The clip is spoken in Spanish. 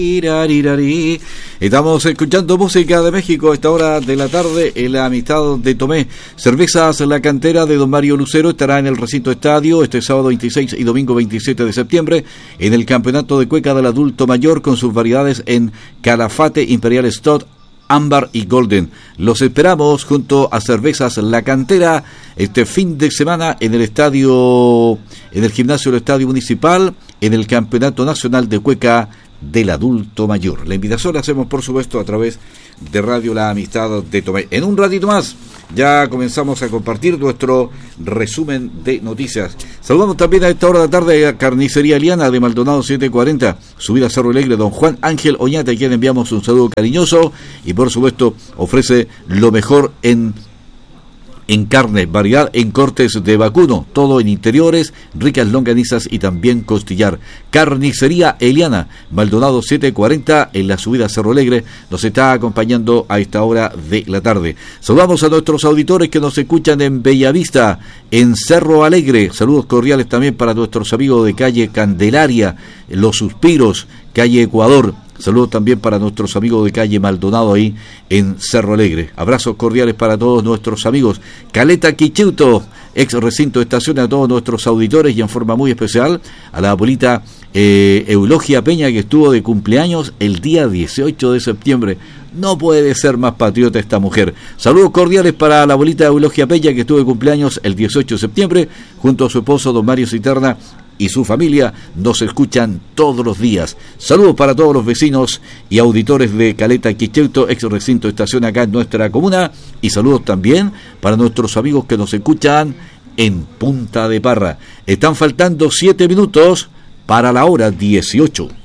Estamos escuchando música de México a esta hora de la tarde en la Amistad de Tomé. Cervezas La Cantera de Don Mario Lucero estará en el recinto estadio este sábado 26 y domingo 27 de septiembre en el campeonato de cueca del adulto mayor con sus variedades en Calafate, Imperial Stout, Ámbar y Golden. Los esperamos junto a Cervezas La Cantera este fin de semana en el estadio, en el gimnasio del Estadio Municipal, en el Campeonato Nacional de Cueca del Adulto Mayor. La invitación la hacemos, por supuesto, a través de Radio La Amistad de Tomé. En un ratito más ya comenzamos a compartir nuestro resumen de noticias. Saludamos también a esta hora de la tarde a Carnicería Eliana de Maldonado 740, subida Cerro Alegre, don Juan Ángel Oñate, a quien enviamos un saludo cariñoso y por supuesto ofrece lo mejor en carne, variedad en cortes de vacuno, todo en interiores, ricas longanizas y también costillar. Carnicería Eliana, Maldonado 740 en la subida Cerro Alegre, nos está acompañando a esta hora de la tarde. Saludamos a nuestros auditores que nos escuchan en Bellavista, en Cerro Alegre. Saludos cordiales también para nuestros amigos de calle Candelaria, Los Suspiros, calle Ecuador. Saludos también para nuestros amigos de calle Maldonado ahí en Cerro Alegre. Abrazos cordiales para todos nuestros amigos. Caleta Quichuto, ex recinto de estaciones, a todos nuestros auditores y en forma muy especial a la abuelita Eulogia Peña, que estuvo de cumpleaños el día 18 de septiembre. No puede ser más patriota esta mujer. Saludos cordiales para la abuelita Eulogia Peña, que estuvo de cumpleaños el 18 de septiembre, junto a su esposo don Mario Citerna y su familia. Nos escuchan todos los días. Saludos para todos los vecinos y auditores de Caleta Quicheuto, ex recinto de estación acá en nuestra comuna, y saludos también para nuestros amigos que nos escuchan en Punta de Parra. Están faltando 7 minutos para la hora 18.